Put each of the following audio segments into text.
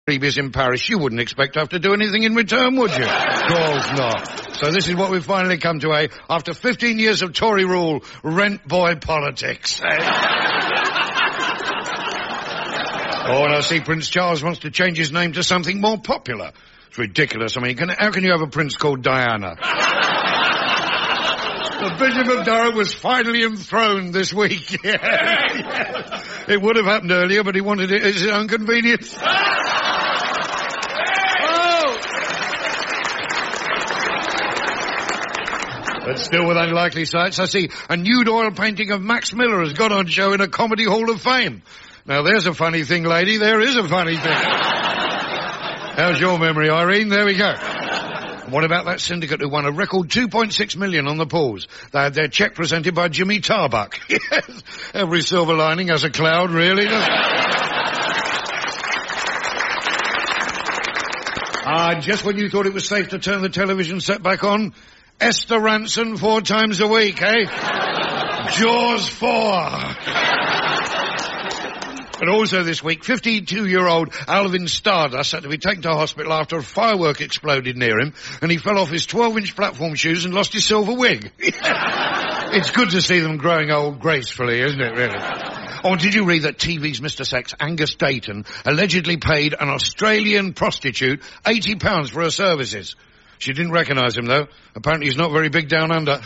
babies in Paris, you wouldn't expect to have to do anything in return, would you? Of course not. So this is what we've finally come to, after 15 years of Tory rule, rent boy politics. Oh, and I see Prince Charles wants to change his name to something more popular. It's ridiculous. I mean, how can you have a prince called Diana? The Bishop of Durham was finally enthroned this week. It would have happened earlier, but he wanted it at his own convenience. But still with unlikely sights, I see a nude oil painting of Max Miller has got on show in a Comedy Hall of Fame. Now, there's a funny thing, lady. There is a funny thing. How's your memory, Irene? There we go. What about that syndicate who won a record $2.6 million on the pools? They had their cheque presented by Jimmy Tarbuck. Yes, every silver lining has a cloud, really, doesn't it? Just when you thought it was safe to turn the television set back on, Esther Ranson 4 times a week, eh? Jaws 4. But also this week, 52-year-old Alvin Stardust had to be taken to hospital after a firework exploded near him, and he fell off his 12-inch platform shoes and lost his silver wig. It's good to see them growing old gracefully, isn't it, really? Oh, did you read that TV's Mr. Sex, Angus Dayton, allegedly paid an Australian prostitute £80 for her services? She didn't recognise him, though. Apparently he's not very big down under.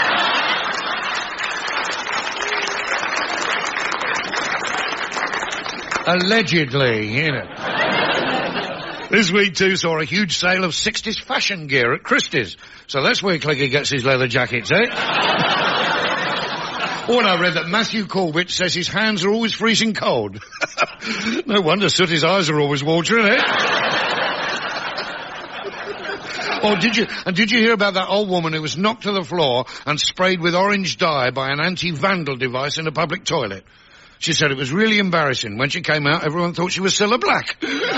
Allegedly, you know. This week, too, saw a huge sale of 60s fashion gear at Christie's. So that's where Clicky gets his leather jackets, eh? Oh, and I read that Matthew Corbett says his hands are always freezing cold. No wonder Sooty's eyes are always watering, eh? Oh, did you hear about that old woman who was knocked to the floor and sprayed with orange dye by an anti-vandal device in a public toilet? She said it was really embarrassing. When she came out, everyone thought she was Cilla Black.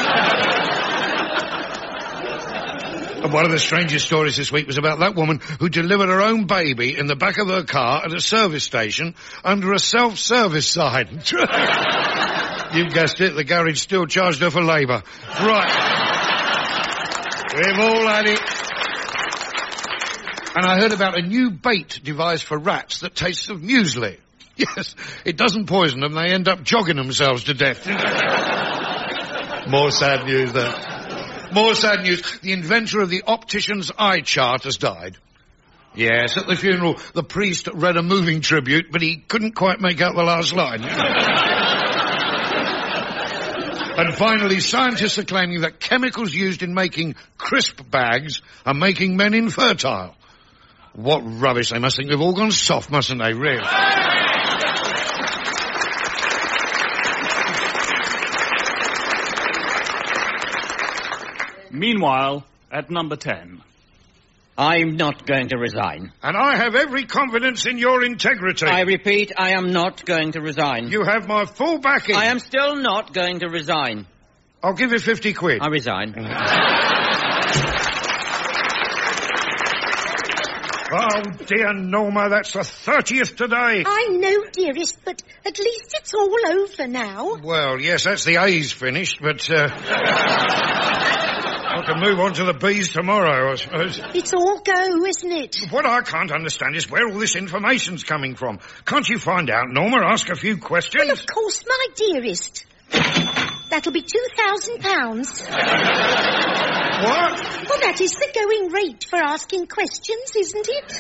And one of the strangest stories this week was about that woman who delivered her own baby in the back of her car at a service station under a self-service sign. You guessed it, the garage still charged her for labour. Right. We've all had it. And I heard about a new bait devised for rats that tastes of muesli. Yes, it doesn't poison them, they end up jogging themselves to death. More sad news, though. More sad news. The inventor of the optician's eye chart has died. Yes, at the funeral, the priest read a moving tribute, but he couldn't quite make out the last line. And finally, scientists are claiming that chemicals used in making crisp bags are making men infertile. What rubbish. They must think they've all gone soft, mustn't they, really? Meanwhile, at number 10. I'm not going to resign. And I have every confidence in your integrity. I repeat, I am not going to resign. You have my full backing. I am still not going to resign. I'll give you 50 quid. I resign. Oh, dear Norma, that's the 30th today. I know, dearest, but at least it's all over now. Well, yes, that's the A's finished, but, I can move on to the B's tomorrow, I suppose. It's all go, isn't it? What I can't understand is where all this information's coming from. Can't you find out, Norma? Ask a few questions? Well, of course, my dearest. That'll be £2,000. What? Well, that is the going rate for asking questions, isn't it?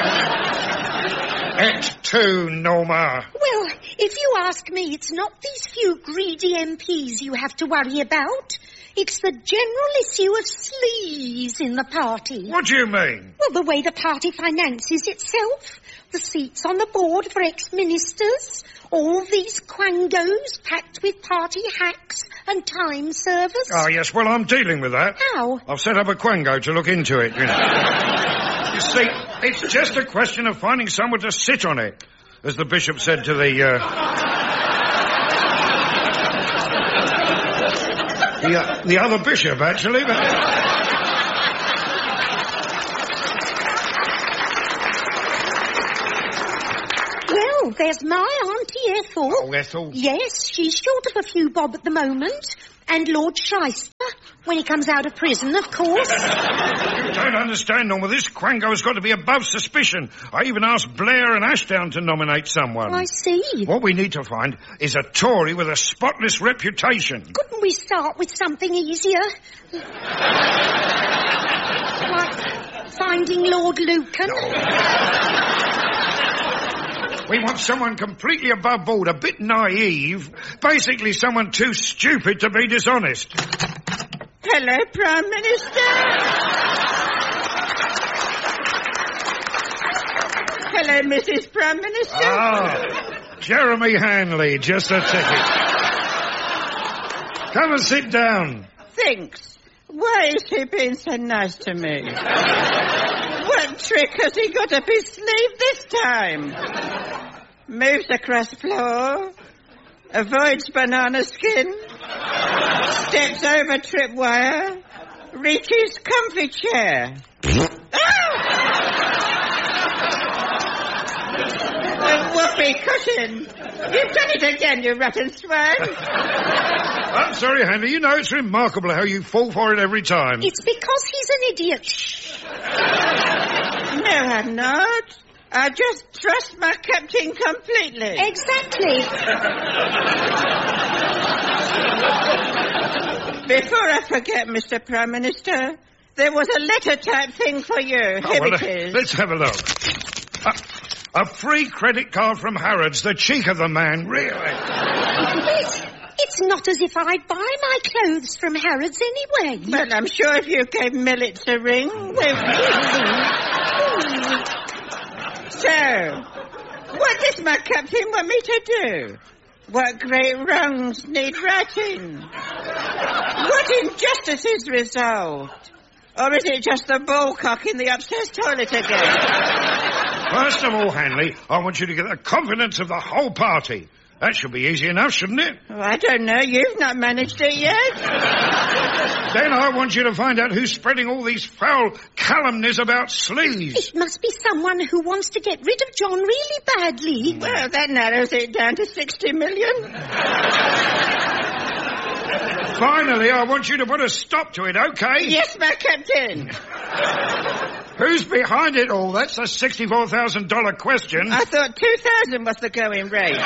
Et tu, Norma. Well, if you ask me, it's not these few greedy MPs you have to worry about. It's the general issue of sleaze in the party. What do you mean? Well, the way the party finances itself. The seats on the board for ex-ministers. All these quangos packed with party hacks and time servers. Oh, yes, well, I'm dealing with that. How? I've set up a quango to look into it, you know. You see, it's just a question of finding someone to sit on it. As the bishop said to the other bishop, actually, but... Well, there's my Auntie Ethel. Oh, Ethel. Yes, she's short of a few bob at the moment. And Lord Shyster, when he comes out of prison, of course. You don't understand, Norma. This Quango's got to be above suspicion. I even asked Blair and Ashdown to nominate someone. I see. What we need to find is a Tory with a spotless reputation. Couldn't we start with something easier? Like finding Lord Lucan? We want someone completely above board, a bit naive. Basically someone too stupid to be dishonest. Hello, Prime Minister. Hello, Mrs. Prime Minister. Ah, Jeremy Hanley, just a ticket. Come and sit down. Thanks. Why is he being so nice to me? What trick has he got up his sleeve this time? Moves across floor, avoids banana skin, steps over tripwire, reaches comfy chair. A whoopee cushion. You've done it again, you rotten swine. I'm sorry, Hanley. You know, it's remarkable how you fall for it every time. It's because he's an idiot. Shh. No, I'm not. I just trust my captain completely. Exactly. Before I forget, Mr. Prime Minister, there was a letter-type thing for you. Here it is. Let's have a look. A free credit card from Harrods. The cheek of the man, really. It's not as if I buy my clothes from Harrods anyway. Well, I'm sure if you gave Millets a ring... So, what does my captain want me to do? What great wrongs need righting? What injustice is resolved? Or is it just the ballcock in the upstairs toilet again? First of all, Hanley, I want you to get the confidence of the whole party. That should be easy enough, shouldn't it? Oh, I don't know. You've not managed it yet. Then I want you to find out who's spreading all these foul calumnies about sleaze. It must be someone who wants to get rid of John really badly. Well, that narrows it down to 60 million. Finally, I want you to put a stop to it, okay? Yes, my captain. Who's behind it all? That's a $64,000 question. I thought 2,000 was the going rate.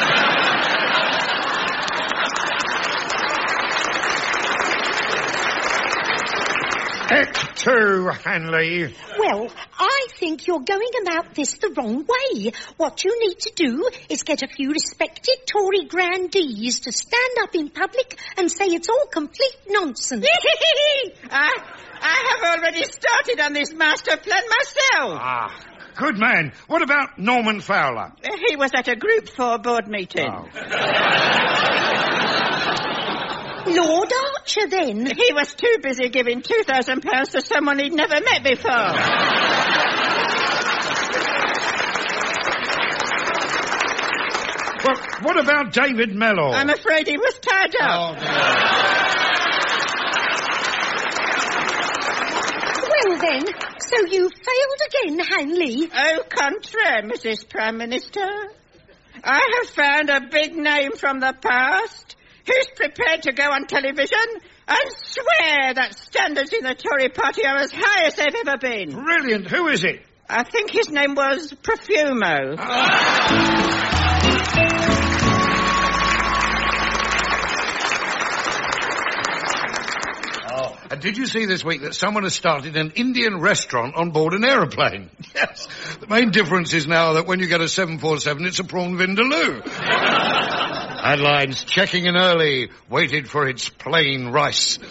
Heck too, Hanley. Well, I think you're going about this the wrong way. What you need to do is get a few respected Tory grandees to stand up in public and say it's all complete nonsense. I have already started on this master plan myself. Ah, good man. What about Norman Fowler? He was at a Group 4 board meeting. Oh. Lord Archer, then? He was too busy giving £2,000 to someone he'd never met before. Well, what about David Mellor? I'm afraid he was tied up. Oh, Well, then, so you failed again, Hanley. Au contraire, Mrs. Prime Minister. I have found a big name from the past who's prepared to go on television and swear that standards in the Tory party are as high as they've ever been. Brilliant. Who is it? I think his name was Profumo. And did you see this week that someone has started an Indian restaurant on board an aeroplane? Yes. The main difference is now that when you get a 747, it's a prawn vindaloo. Headlines, checking in early, waited for its plain rice.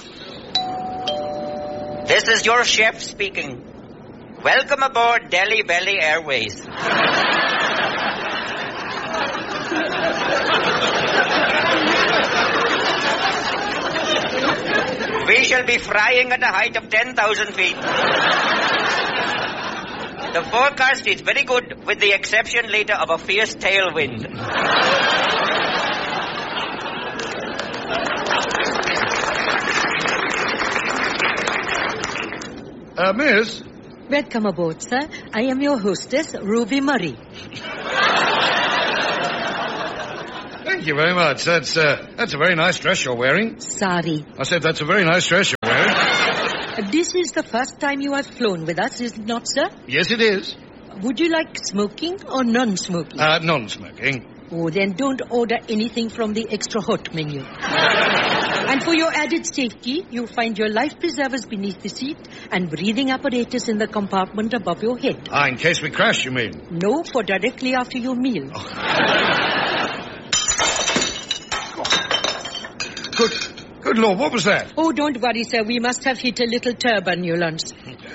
This is your chef speaking. Welcome aboard Delhi Belly Airways. We shall be flying at a height of 10,000 feet. The forecast is very good, with the exception later of a fierce tailwind. Miss? Welcome aboard, sir. I am your hostess, Ruby Murray. Thank you very much. That's a very nice dress you're wearing. Sorry. I said that's a very nice dress you're wearing. This is the first time you have flown with us, is it not, sir? Yes, it is. Would you like smoking or non-smoking? Non-smoking. Oh, then don't order anything from the extra hot menu. And for your added safety, you'll find your life preservers beneath the seat and breathing apparatus in the compartment above your head. In case we crash, you mean? No, for directly after your meal. Good Lord, what was that? Oh, don't worry, sir. We must have hit a little turbulence.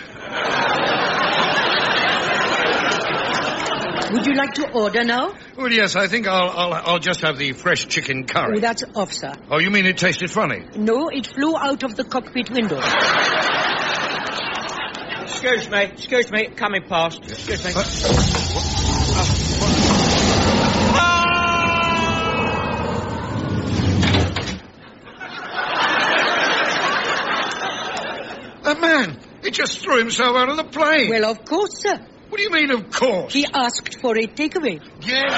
Would you like to order now? Well, yes, I think I'll just have the fresh chicken curry. Oh, that's off, sir. Oh, you mean it tasted funny? No, it flew out of the cockpit window. Excuse me, coming past. Excuse me. That man, he just threw himself out of the plane. Well, of course, sir. What do you mean, of course? He asked for a takeaway. Yeah.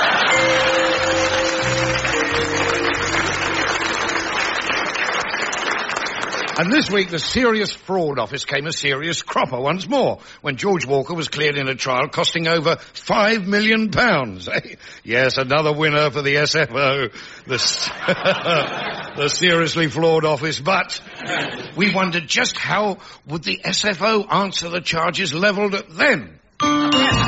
And this week, the Serious Fraud Office came a serious cropper once more when George Walker was cleared in a trial costing over £5 million. Yes, another winner for the SFO, the Seriously Flawed Office. But we wondered just how would the SFO answer the charges levelled at them.